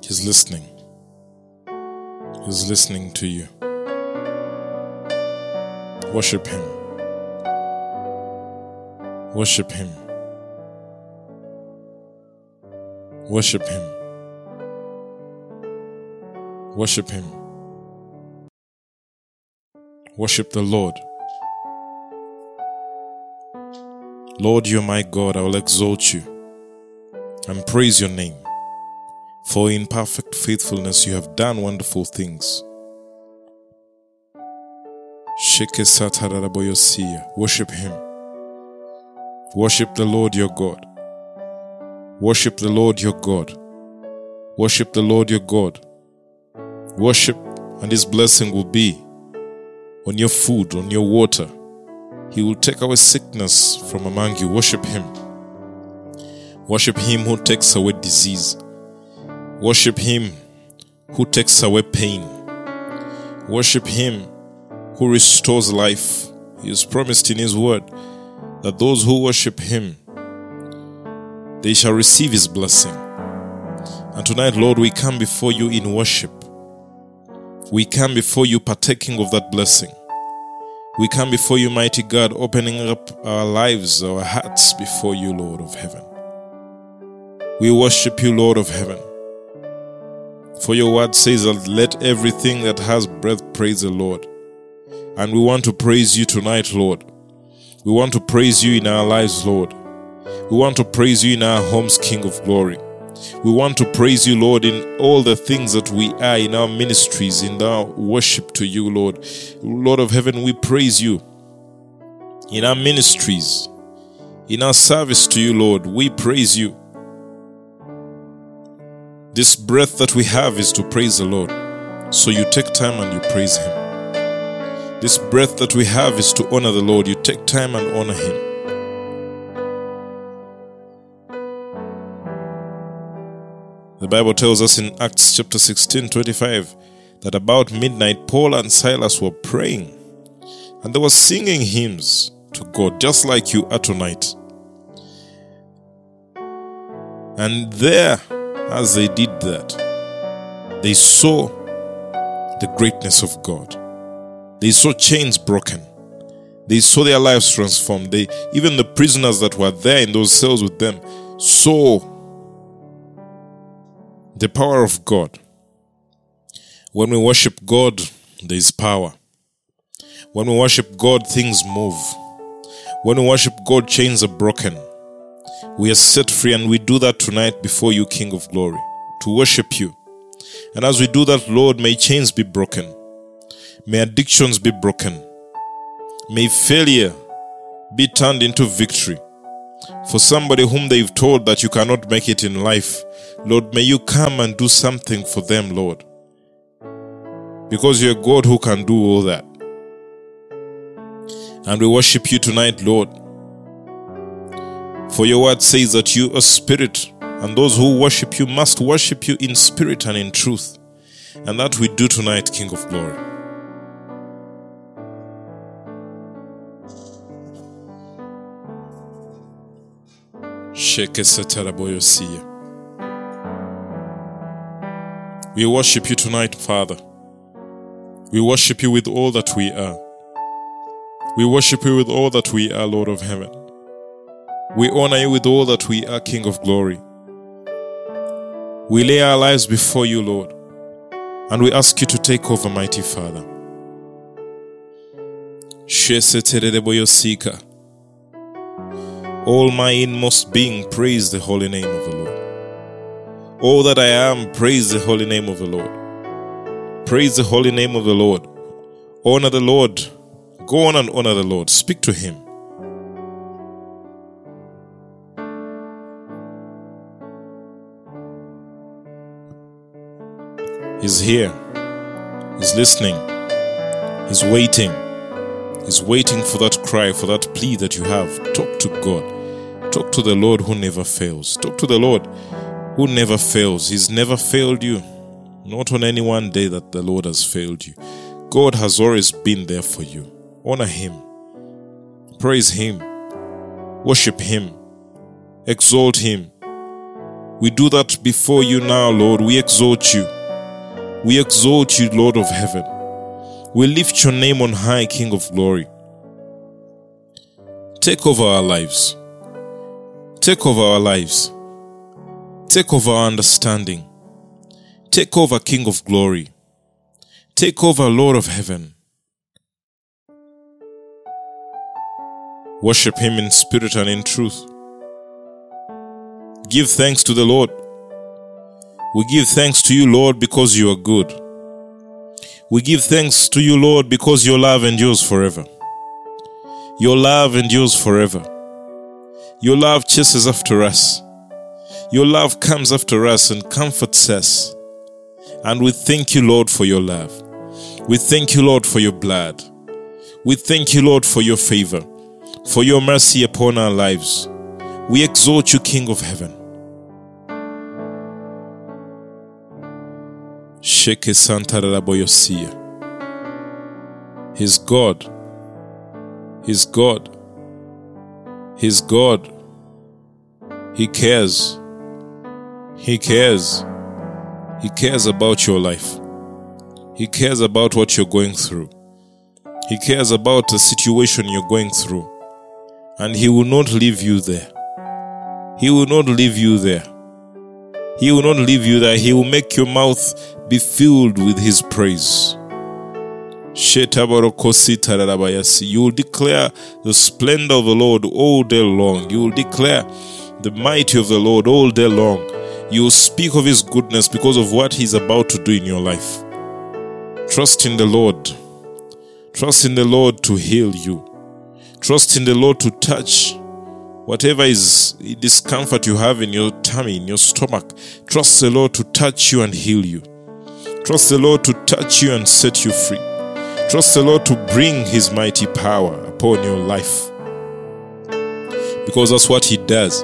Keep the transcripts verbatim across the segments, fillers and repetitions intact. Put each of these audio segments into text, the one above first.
He's listening. He's listening to you. Worship Him. Worship Him. Worship Him. Worship Him. Worship the Lord. Lord, you're my God. I will exalt you and praise your name. For in perfect faithfulness you have done wonderful things. Worship Him. Worship the Lord your God. Worship the Lord your God. Worship the Lord your God. Worship, and His blessing will be on your food, on your water. He will take away sickness from among you. Worship Him. Worship Him who takes away disease. Worship Him who takes away pain. Worship Him who restores life. He has promised in His word that those who worship Him, they shall receive His blessing. And tonight, Lord, we come before you in worship. We come before you partaking of that blessing. We come before you, mighty God, opening up our lives, our hearts before you, Lord of heaven. We worship you, Lord of heaven. For your word says that let everything that has breath praise the Lord. And we want to praise you tonight, Lord. We want to praise you in our lives, Lord. We want to praise you in our homes, King of glory. We want to praise you, Lord, in all the things that we are, in our ministries, in our worship to you, Lord. Lord of heaven, we praise you. In our ministries, in our service to you, Lord, we praise you. This breath that we have is to praise the Lord. So you take time and you praise Him. This breath that we have is to honor the Lord. You take time and honor Him. The Bible tells us in Acts chapter sixteen, twenty-five, that about midnight Paul and Silas were praying and they were singing hymns to God, just like you are tonight. And there, as they did that, they saw the greatness of God. They saw chains broken. They saw their lives transformed. They, even the prisoners that were there in those cells with them, saw the power of God. When we worship God, there is power. When we worship God, things move. When we worship God, chains are broken. We are set free, and we do that tonight before you, King of glory, to worship you. And as we do that, Lord, may chains be broken. May addictions be broken. May failure be turned into victory. For somebody whom they've told that you cannot make it in life, Lord, may you come and do something for them, Lord. Because you're a God who can do all that. And we worship you tonight, Lord. For your word says that you are spirit, and those who worship you must worship you in spirit and in truth. And that we do tonight, King of glory. We worship you tonight, Father. We worship you with all that we are. We worship you with all that we are, Lord of heaven. We honor you with all that we are, King of glory. We lay our lives before you, Lord, and we ask you to take over, mighty Father. All my inmost being, praise the holy name of the Lord. All that I am, praise the holy name of the Lord. Praise the holy name of the Lord. Honor the Lord. Go on and honor the Lord. Speak to Him. He's here. He's listening. He's waiting. He's waiting for that cry, for that plea that you have. Talk to God. Talk to the Lord who never fails. Talk to the Lord who never fails. He's never failed you. Not on any one day that the Lord has failed you. God has always been there for you. Honor Him. Praise Him. Worship Him. Exalt Him. We do that before you now, Lord. We exalt you. We exalt you, Lord of heaven. We lift your name on high, King of glory. Take over our lives. Take over our lives. Take over our understanding. Take over, King of glory. Take over, Lord of heaven. Worship him in spirit and in truth. Give thanks to the Lord. We give thanks to you, Lord, because you are good. We give thanks to you, Lord, because your love endures forever. Your love endures forever. Your love chases after us. Your love comes after us and comforts us. And we thank you, Lord, for your love. We thank you, Lord, for your blood. We thank you, Lord, for your favor, for your mercy upon our lives. We exalt you, King of heaven. Sheke Santa Raboyosia. He's God. He's God. He's God. He cares. He cares. He cares about your life. He cares about what you're going through. He cares about the situation you're going through. And he will not leave you there. He will not leave you there. He will not leave you there. He will make your mouth be filled with his praise. You will declare the splendor of the Lord all day long. You will declare the mighty of the Lord all day long. You will speak of his goodness because of what he's about to do in your life. Trust in the Lord. Trust in the Lord to heal you. Trust in the Lord to touch whatever is discomfort you have in your tummy, in your stomach. Trust the Lord to touch you and heal you. Trust the Lord to touch you and set you free. Trust the Lord to bring his mighty power upon your life. Because that's what he does.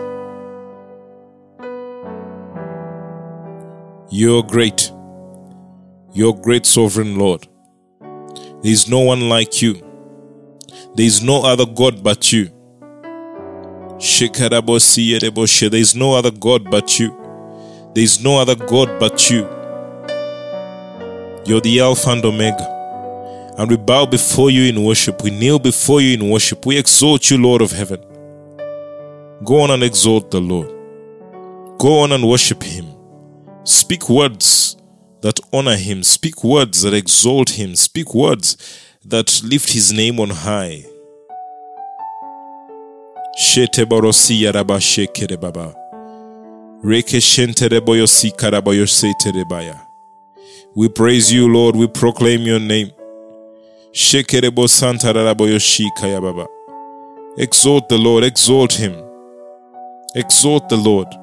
You're great. You're great, sovereign Lord. There is no one like you. There is no other God but you. There is no other God but you. There is no other God but you. You're the Alpha and Omega. And we bow before you in worship. We kneel before you in worship. We exalt you, Lord of heaven. Go on and exalt the Lord. Go on and worship him. Speak words that honor him. Speak words that exalt him. Speak words that lift his name on high. Shete borosi yaraba shekere baba. Reke shentere boyosi karaboyosete baya. We praise you, Lord. We proclaim your name. Shekere bo santa raboyoshi kaya baba. Exalt the Lord. Exalt him. Exalt the Lord.